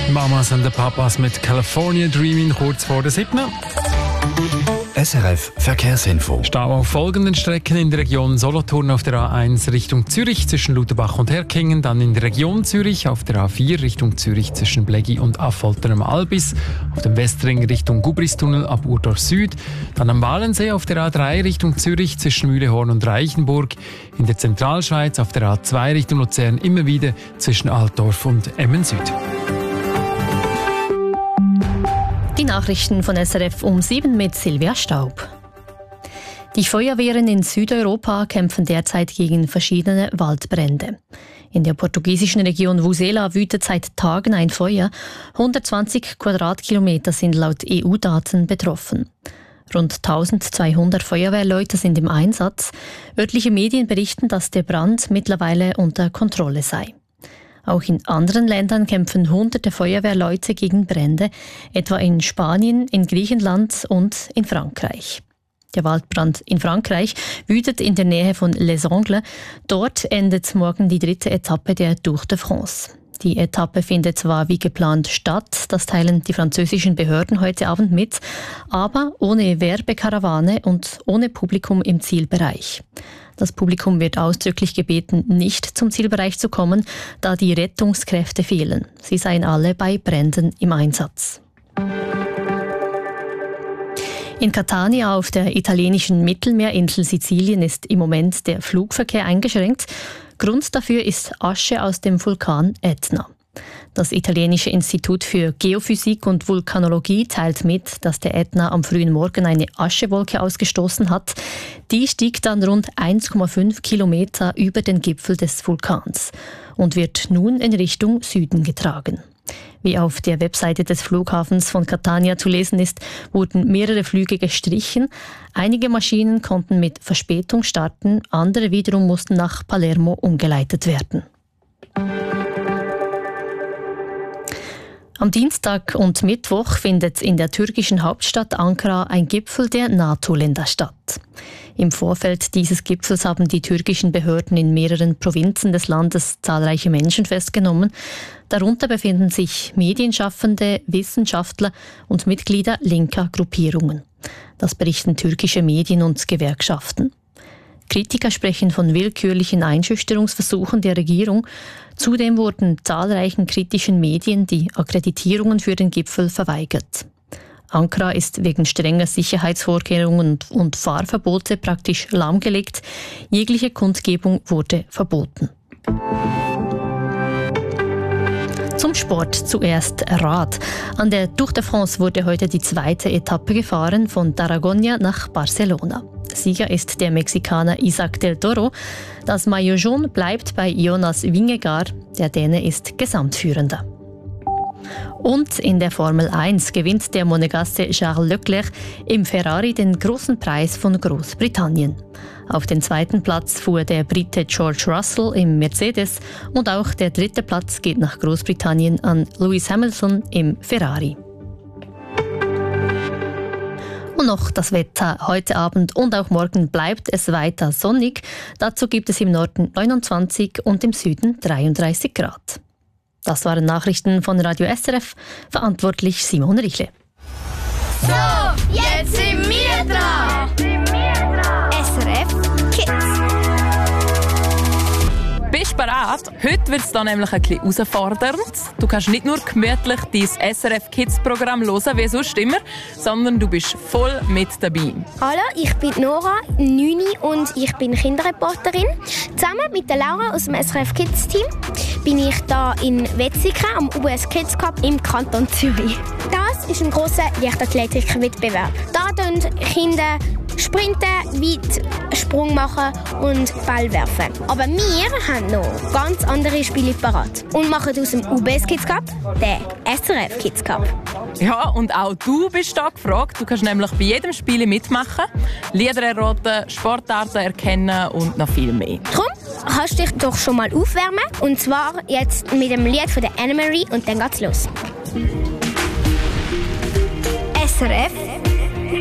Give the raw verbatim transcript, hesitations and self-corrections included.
Mamas and the Papas mit California Dreaming kurz vor der siebten. S R F Verkehrsinfo. Stau auf folgenden Strecken in der Region Solothurn auf der A eins Richtung Zürich zwischen Lutherbach und Herkingen, dann in der Region Zürich auf der A vier Richtung Zürich zwischen Bleggi und Affolter am Albis, auf dem Westring Richtung Gubristunnel ab Urdorf Süd, dann am Walensee auf der A drei Richtung Zürich zwischen Mühlehorn und Reichenburg, in der Zentralschweiz auf der A zwei Richtung Luzern immer wieder zwischen Altdorf und Emmen Süd. Die Nachrichten von S R F um sieben mit Silvia Staub. Die Feuerwehren in Südeuropa kämpfen derzeit gegen verschiedene Waldbrände. In der portugiesischen Region Vuzela wütet seit Tagen ein Feuer. hundertzwanzig Quadratkilometer sind laut E U-Daten betroffen. Rund eintausendzweihundert Feuerwehrleute sind im Einsatz. Örtliche Medien berichten, dass der Brand mittlerweile unter Kontrolle sei. Auch in anderen Ländern kämpfen hunderte Feuerwehrleute gegen Brände, etwa in Spanien, in Griechenland und in Frankreich. Der Waldbrand in Frankreich wütet in der Nähe von Les Angles. Dort endet morgen die dritte Etappe der Tour de France. Die Etappe findet zwar wie geplant statt, das teilen die französischen Behörden heute Abend mit, aber ohne Werbekarawane und ohne Publikum im Zielbereich. Das Publikum wird ausdrücklich gebeten, nicht zum Zielbereich zu kommen, da die Rettungskräfte fehlen. Sie seien alle bei Bränden im Einsatz. In Catania auf der italienischen Mittelmeerinsel Sizilien ist im Moment der Flugverkehr eingeschränkt. Grund dafür ist Asche aus dem Vulkan Etna. Das italienische Institut für Geophysik und Vulkanologie teilt mit, dass der Ätna am frühen Morgen eine Aschewolke ausgestoßen hat. Die stieg dann rund eins Komma fünf Kilometer über den Gipfel des Vulkans und wird nun in Richtung Süden getragen. Wie auf der Webseite des Flughafens von Catania zu lesen ist, wurden mehrere Flüge gestrichen. Einige Maschinen konnten mit Verspätung starten, andere wiederum mussten nach Palermo umgeleitet werden. Am Dienstag und Mittwoch findet in der türkischen Hauptstadt Ankara ein Gipfel der NATO-Länder statt. Im Vorfeld dieses Gipfels haben die türkischen Behörden in mehreren Provinzen des Landes zahlreiche Menschen festgenommen. Darunter befinden sich Medienschaffende, Wissenschaftler und Mitglieder linker Gruppierungen. Das berichten türkische Medien und Gewerkschaften. Kritiker sprechen von willkürlichen Einschüchterungsversuchen der Regierung. Zudem wurden zahlreichen kritischen Medien die Akkreditierungen für den Gipfel verweigert. Ankara ist wegen strenger Sicherheitsvorkehrungen und Fahrverbote praktisch lahmgelegt. Jegliche Kundgebung wurde verboten. Zum Sport zuerst Rad. An der Tour de France wurde heute die zweite Etappe gefahren von Tarragona nach Barcelona. Sieger ist der Mexikaner Isaac del Toro. Das Maillot jaune bleibt bei Jonas Vingegaard. Der Däne ist Gesamtführender. Und in der Formel eins gewinnt der Monegasse Charles Leclerc im Ferrari den großen Preis von Großbritannien. Auf den zweiten Platz fuhr der Brite George Russell im Mercedes und auch der dritte Platz geht nach Großbritannien an Lewis Hamilton im Ferrari. Und noch das Wetter. Heute Abend und auch morgen bleibt es weiter sonnig. Dazu gibt es im Norden neunundzwanzig und im Süden dreiunddreißig Grad. Das waren Nachrichten von Radio S R F. Verantwortlich Simon Richle. So, jetzt sind wir dran. S R F Kids. Bist du bereit? Heute wird es dann nämlich ein bisschen herausfordernd. Du kannst nicht nur gemütlich dein S R F Kids Programm hören, wie sonst immer, sondern du bist voll mit dabei. Hallo, ich bin Nora, neun und ich bin Kinderreporterin. Zusammen mit der Laura aus dem S R F Kids Team bin ich hier in Wetzikon am U B S Kids Cup im Kanton Zürich. Das ist ein grosser Leichtathletik-Wettbewerb. Da tun Kinder sprinten, weit Sprung machen und Ball werfen. Aber wir haben noch ganz andere Spiele parat und machen aus dem U B S Kids Cup den S R F Kids Cup. Ja, und auch du bist da gefragt. Du kannst nämlich bei jedem Spiel mitmachen, Lieder erraten, Sportarten erkennen und noch viel mehr. Komm, kannst dich doch schon mal aufwärmen. Und zwar jetzt mit dem Lied von der Anne-Marie und dann geht's los. S R F